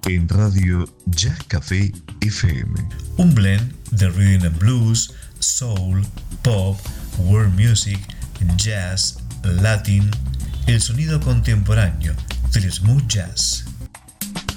en Radio Jazz Café FM. Un blend de rhythm and blues, soul, pop, world music, jazz, latin, el sonido contemporáneo del smooth jazz.